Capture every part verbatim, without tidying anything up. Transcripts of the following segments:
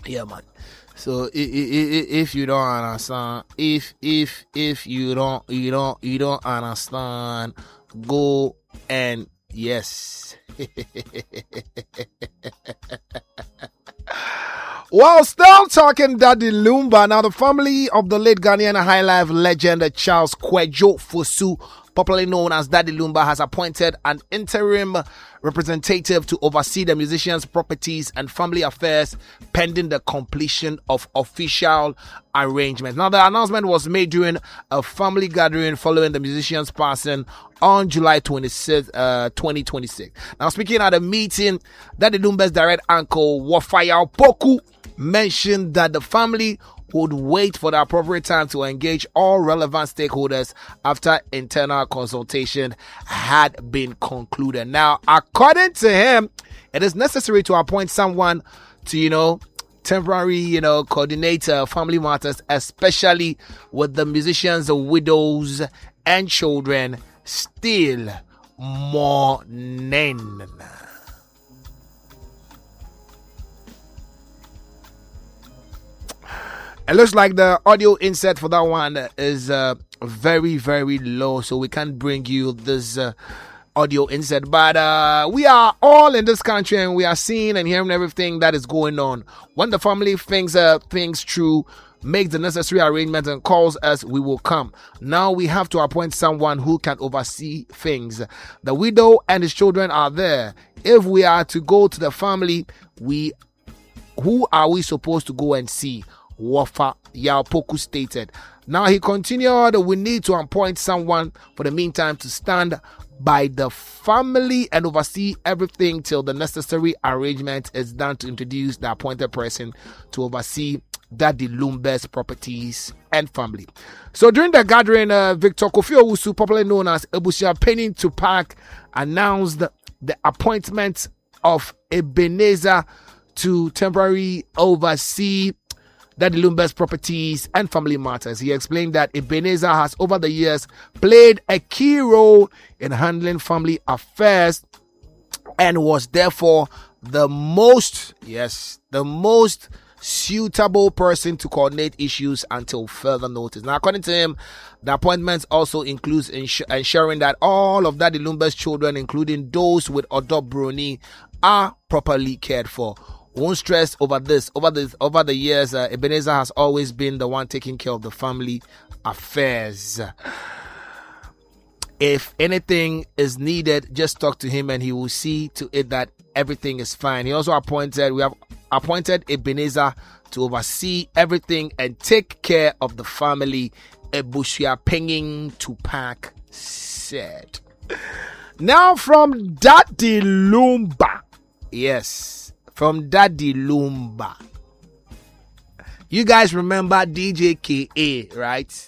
Yeah, man. So if, if, if you don't understand, if if if you don't you don't you don't understand, go and yes. While still talking Daddy Lumba, now the family of the late Ghanaian high life legend Charles Kwadwo Fosu, popularly known as Daddy Lumba, has appointed an interim representative to oversee the musician's properties and family affairs pending the completion of official arrangements. Now, the announcement was made during a family gathering following the musician's passing on July twenty-sixth, uh, twenty twenty-six. Now, speaking at a meeting, Daddy Lumba's direct uncle, Wafaya Poku, mentioned that the family would wait for the appropriate time to engage all relevant stakeholders after internal consultation had been concluded. Now, according to him, it is necessary to appoint someone to, you know, temporary, you know, coordinator family matters, especially with the musicians, widows, and children still mourning. It looks like the audio insert for that one is uh, very, very low, so we can't bring you this uh, audio insert. But uh, we are all in this country and we are seeing and hearing everything that is going on. When the family thinks uh, things through, makes the necessary arrangements and calls us, we will come. Now we have to appoint someone who can oversee things. The widow and his children are there. If we are to go to the family, we who are we supposed to go and see? Wafa Yapoku stated. Now he continued, we need to appoint someone for the meantime to stand by the family and oversee everything till the necessary arrangement is done to introduce the appointed person to oversee Daddy Lumba's properties and family. So during the gathering, uh, Victor Kofi Owusu, popularly known as Ebusia Penning Tupac, announced the appointment of Ebenezer to temporarily oversee Daddy Lumba's properties and family matters. He explained that Ebenezer has over the years played a key role in handling family affairs and was therefore the most, yes, the most suitable person to coordinate issues until further notice. Now, according to him, the appointment also includes ins- ensuring that all of Daddy Lumba's children, including those with Odo Bruni, are properly cared for. Won't stress over this. Over the over the years, uh, Ebenezer has always been the one taking care of the family affairs. If anything is needed, just talk to him and he will see to it that everything is fine. He also appointed, we have appointed Ebenezer to oversee everything and take care of the family, Ebusia Penning Tupac said. Now from Daddy Lumba. Yes. From Daddy Lumba. You guys remember D J K A, right?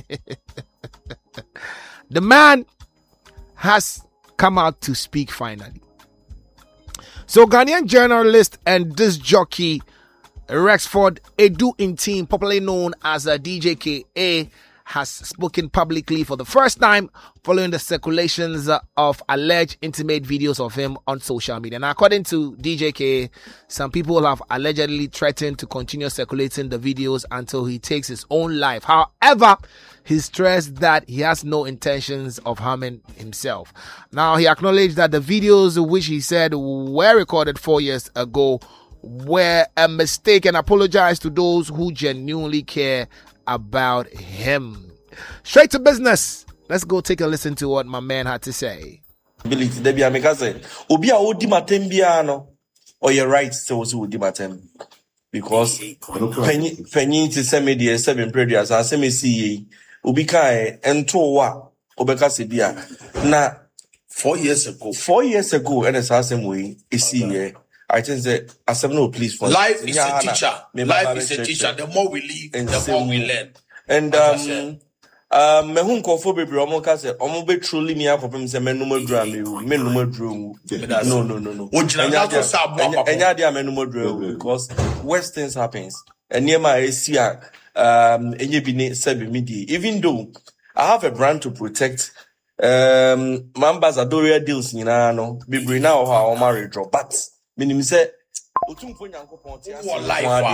The man has come out to speak finally. So Ghanaian journalist and disc jockey Rexford Edu Intim, popularly known as a D J K A, has spoken publicly for the first time following the circulations of alleged intimate videos of him on social media. Now, according to D J K, some people have allegedly threatened to continue circulating the videos until he takes his own life. However, he stressed that he has no intentions of harming himself. Now, he acknowledged that the videos which he said were recorded four years ago were a mistake and apologized to those who genuinely care about him. Straight to business. Let's go take a listen to what my man had to say. Ability Debbie Amikaze. Obi a odi matem biano or your rights to also odi matem. Because penny penny to send me the seven previous as I see Obi kai ento wa obeka sebia. Na four years ago. Four years ago, and as I same way is here. I think that as no please for life is a teacher. Life is a teacher. The more we live, the more we learn. And um um me hu nkofo bebre omo ka se omo be truly me akopem se menum adura me me num adura no no no no enya dia menum adura because worst things happens and near my esi a um enye bi ne sebi media. Even though I have a brand to protect, um my ambassadorial deals nyina no bebre na o ha o marry draw, but minim say otumfo nyankopon ti ase